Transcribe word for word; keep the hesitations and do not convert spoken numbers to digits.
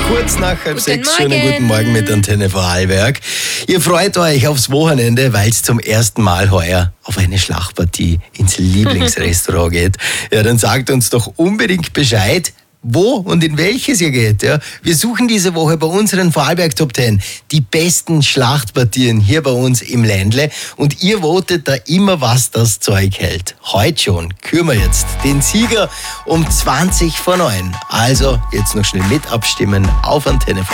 Kurz nach halb Guten sechs, Morgen. schönen guten Morgen mit Antenne Vorarlberg. Ihr freut euch aufs Wochenende, weil es zum ersten Mal heuer auf eine Schlachtpartie ins Lieblingsrestaurant geht. Ja, dann sagt uns doch unbedingt Bescheid, wo und in welches ihr geht. Ja. Wir suchen diese Woche bei unseren Vorarlberg Top zehn die besten Schlachtpartien hier bei uns im Ländle. Und ihr votet da immer, was das Zeug hält. Heute schon küren wir jetzt den Sieger um zwanzig vor neun. Also jetzt noch schnell mit abstimmen auf Antenne